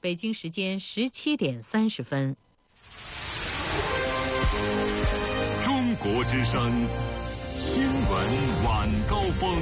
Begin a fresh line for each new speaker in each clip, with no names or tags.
北京时间17点30分。
中国之声新闻晚高峰。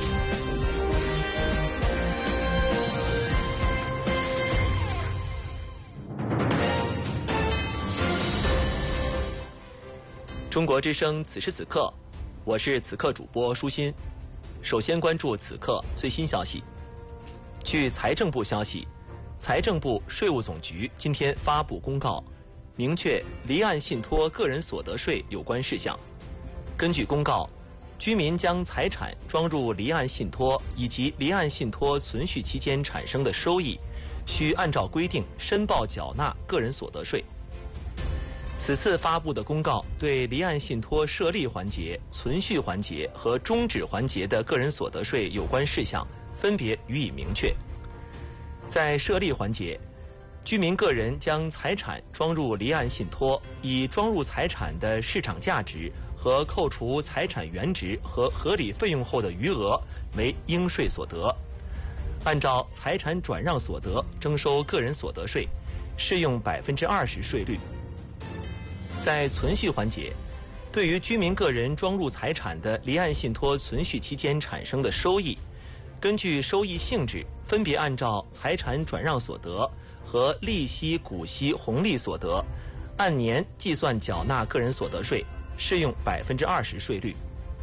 中国之声此时此刻，我是此刻主播舒心。首先关注此刻最新消息。据财政部消息，财政部、税务总局今天发布公告，明确离岸信托个人所得税有关事项。根据公告，居民将财产装入离岸信托以及离岸信托存续期间产生的收益，需按照规定申报缴纳个人所得税。此次发布的公告对离岸信托设立环节、存续环节和终止环节的个人所得税有关事项分别予以明确。在设立环节，居民个人将财产装入离岸信托，以装入财产的市场价值和扣除财产原值和合理费用后的余额为应税所得，按照财产转让所得征收个人所得税，适用20%税率。在存续环节，对于居民个人装入财产的离岸信托存续期间产生的收益，根据收益性质，分别按照财产转让所得和利息、股息、红利所得，按年计算缴纳个人所得税，适用20%税率。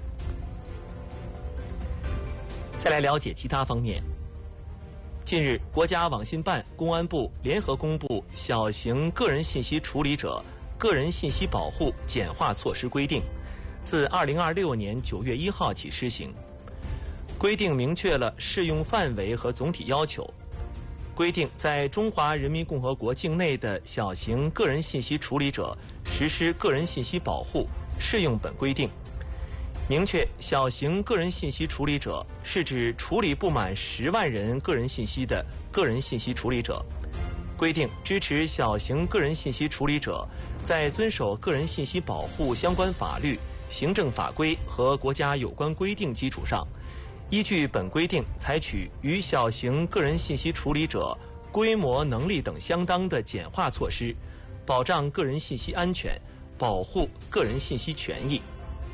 再来了解其他方面。近日，国家网信办、公安部联合公布《小型个人信息处理者个人信息保护简化措施规定》，自2026年9月1号起施行。规定明确了适用范围和总体要求，规定在中华人民共和国境内的小型个人信息处理者实施个人信息保护，适用本规定。明确小型个人信息处理者是指处理不满10万人个人信息的个人信息处理者。规定支持小型个人信息处理者在遵守个人信息保护相关法律、行政法规和国家有关规定基础上，依据本规定采取与小型个人信息处理者规模、能力等相当的简化措施，保障个人信息安全，保护个人信息权益。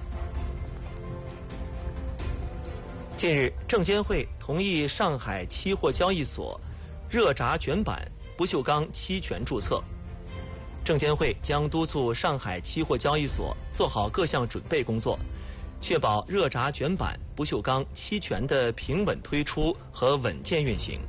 近日，证监会同意上海期货交易所热轧卷板不锈钢期权注册。证监会将督促上海期货交易所做好各项准备工作，确保热轧卷板不锈钢期权的平稳推出和稳健运行。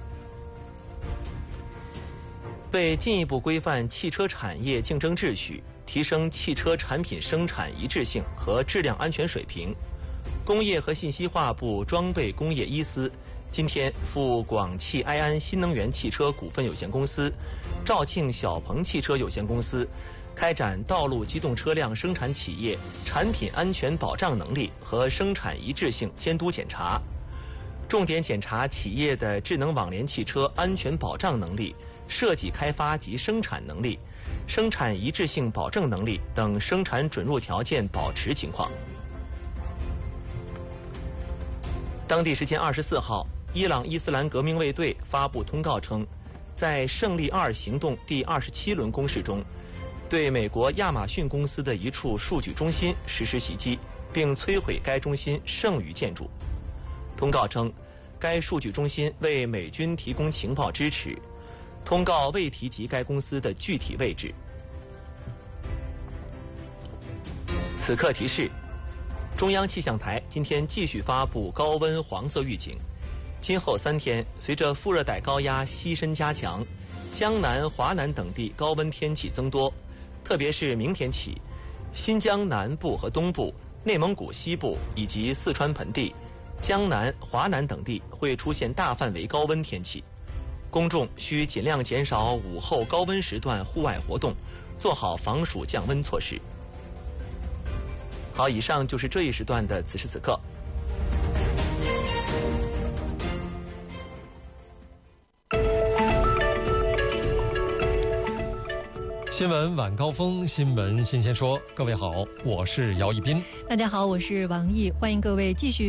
为进一步规范汽车产业竞争秩序，提升汽车产品生产一致性和质量安全水平，工业和信息化部装备工业一司今天赴广汽埃安新能源汽车股份有限公司、肇庆小鹏汽车有限公司开展道路机动车辆生产企业产品安全保障能力和生产一致性监督检查，重点检查企业的智能网联汽车安全保障能力、设计开发及生产能力、生产一致性保证能力等生产准入条件保持情况。当地时间24号，伊朗伊斯兰革命卫队发布通告称，在胜利2行动第27轮攻势中，对美国亚马逊公司的一处数据中心实施袭击，并摧毁该中心剩余建筑。通告称，该数据中心为美军提供情报支持。通告未提及该公司的具体位置。此刻提示：中央气象台今天继续发布高温黄色预警。今后3天，随着副热带高压西伸加强，江南、华南等地高温天气增多，特别是明天起，新疆南部和东部、内蒙古西部以及四川盆地、江南、华南等地会出现大范围高温天气。公众需尽量减少午后高温时段户外活动，做好防暑降温措施。好，以上就是这一时段的此时此刻。
新闻晚高峰，新闻新鲜说。各位好，我是姚一斌。
大家好，我是王毅，欢迎各位继续